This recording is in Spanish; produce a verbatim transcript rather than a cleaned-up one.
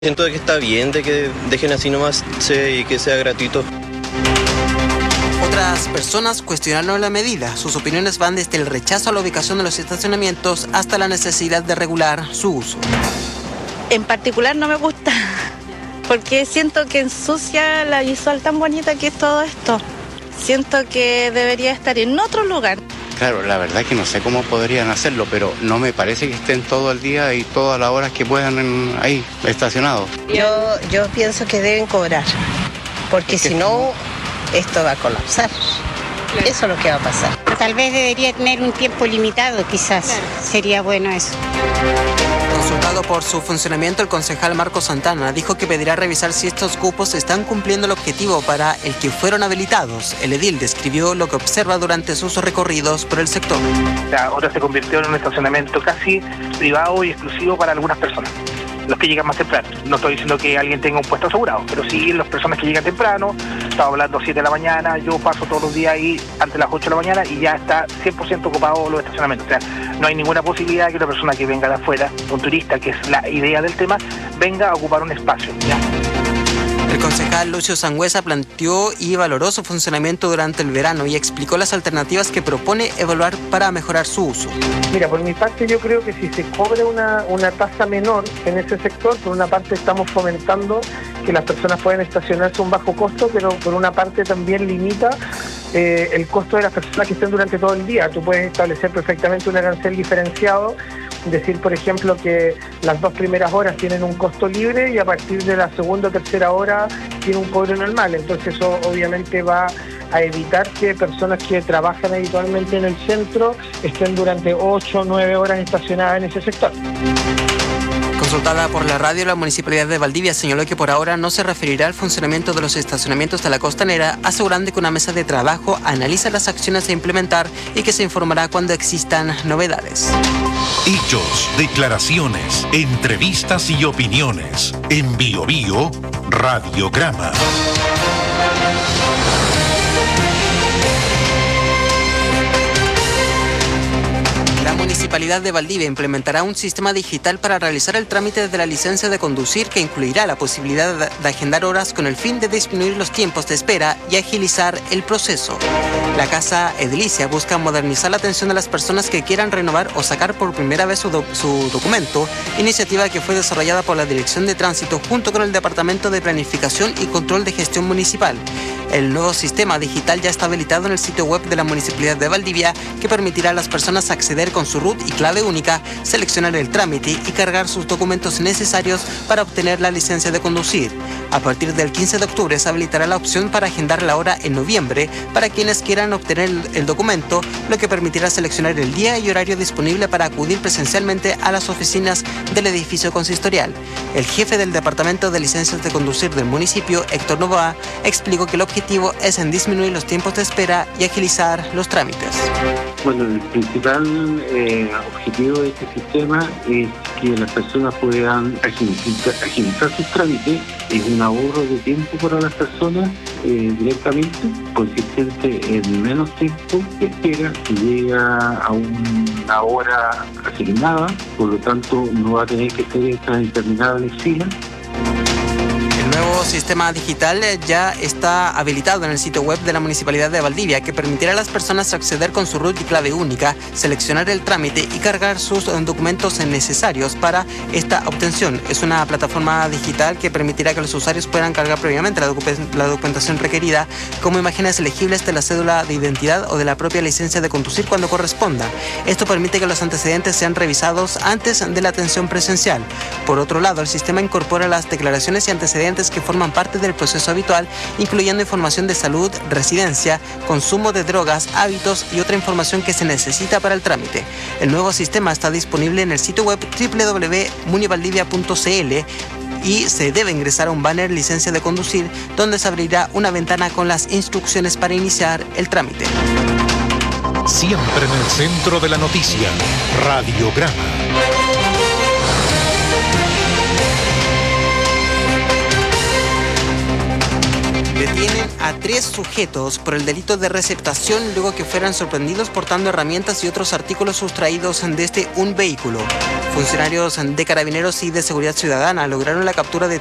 Siento que está bien de que dejen así nomás y que sea gratuito. Otras personas cuestionaron la medida. Sus opiniones van desde el rechazo a la ubicación de los estacionamientos hasta la necesidad de regular su uso. En particular no me gusta, porque siento que ensucia la visual tan bonita que es todo esto. Siento que debería estar en otro lugar. Claro, la verdad es que no sé cómo podrían hacerlo, pero no me parece que estén todo el día y todas las horas que puedan en, ahí estacionados. Yo, yo pienso que deben cobrar, porque si no, esto va a colapsar. Claro. Eso es lo que va a pasar. Tal vez debería tener un tiempo limitado, quizás. Claro. Sería bueno eso. Consultado por su funcionamiento, el concejal Marco Santana dijo que pedirá revisar si estos cupos están cumpliendo el objetivo para el que fueron habilitados. El edil describió lo que observa durante sus recorridos por el sector. Ahora se convirtió en un estacionamiento casi privado y exclusivo para algunas personas, los que llegan más temprano. No estoy diciendo que alguien tenga un puesto asegurado, pero sí las personas que llegan temprano. Estaba hablando siete de la mañana, yo paso todos los días ahí antes de las ocho de la mañana y ya está cien por ciento ocupado los estacionamientos. O sea, no hay ninguna posibilidad de que una persona que venga de afuera, un turista, que es la idea del tema, venga a ocupar un espacio, ¿ya? El concejal Lucio Sangüesa planteó y valoró su funcionamiento durante el verano y explicó las alternativas que propone evaluar para mejorar su uso. Mira, por mi parte yo creo que si se cobre una, una tasa menor en ese sector, por una parte estamos fomentando que las personas puedan estacionarse a un bajo costo, pero por una parte también limita eh, el costo de las personas que estén durante todo el día. Tú puedes establecer perfectamente un arancel diferenciado, decir, por ejemplo, que las dos primeras horas tienen un costo libre y a partir de la segunda o tercera hora tiene un cobro normal. Entonces eso obviamente va a evitar que personas que trabajan habitualmente en el centro estén durante ocho o nueve horas estacionadas en ese sector. Consultada por la radio, la Municipalidad de Valdivia señaló que por ahora no se referirá al funcionamiento de los estacionamientos de la Costanera, asegurando que una mesa de trabajo analiza las acciones a implementar y que se informará cuando existan novedades. Hechos, declaraciones, entrevistas y opiniones. En Bio Bio, Radiograma. La Municipalidad de Valdivia implementará un sistema digital para realizar el trámite de la licencia de conducir que incluirá la posibilidad de agendar horas con el fin de disminuir los tiempos de espera y agilizar el proceso. La Casa Edilicia busca modernizar la atención de las personas que quieran renovar o sacar por primera vez su, do- su documento, iniciativa que fue desarrollada por la Dirección de Tránsito junto con el Departamento de Planificación y Control de Gestión Municipal. El nuevo sistema digital ya está habilitado en el sitio web de la Municipalidad de Valdivia, que permitirá a las personas acceder con su R U T y clave única, seleccionar el trámite y cargar sus documentos necesarios para obtener la licencia de conducir. A partir del quince de octubre se habilitará la opción para agendar la hora en noviembre para quienes quieran obtener el documento, lo que permitirá seleccionar el día y horario disponible para acudir presencialmente a las oficinas del edificio consistorial. El jefe del Departamento de Licencias de Conducir del municipio, Héctor Novoa, explicó que el objetivo es en disminuir los tiempos de espera y agilizar los trámites. Bueno, el principal eh, objetivo de este sistema es que las personas puedan agilizar, agilizar sus trámites. Es un ahorro de tiempo para las personas eh, directamente, consistente en menos tiempo de espera, que llega a una hora asignada, por lo tanto no va a tener que hacer estas interminables filas. El nuevo sistema digital ya está habilitado en el sitio web de la Municipalidad de Valdivia, que permitirá a las personas acceder con su R U T y clave única, seleccionar el trámite y cargar sus documentos necesarios para esta obtención. Es una plataforma digital que permitirá que los usuarios puedan cargar previamente la, docu- la documentación requerida, como imágenes elegibles de la cédula de identidad o de la propia licencia de conducir cuando corresponda. Esto permite que los antecedentes sean revisados antes de la atención presencial. Por otro lado, el sistema incorpora las declaraciones y antecedentes que forman parte del proceso habitual, incluyendo información de salud, residencia, consumo de drogas, hábitos y otra información que se necesita para el trámite. El nuevo sistema está disponible en el sitio web doble u doble u doble u punto munivaldivia punto c l y se debe ingresar a un banner licencia de conducir, donde se abrirá una ventana con las instrucciones para iniciar el trámite. Siempre en el centro de la noticia, Radiograma. Detienen a a tres sujetos por el delito de receptación luego que fueran sorprendidos portando herramientas y otros artículos sustraídos desde un vehículo. Funcionarios de Carabineros y de Seguridad Ciudadana lograron la captura de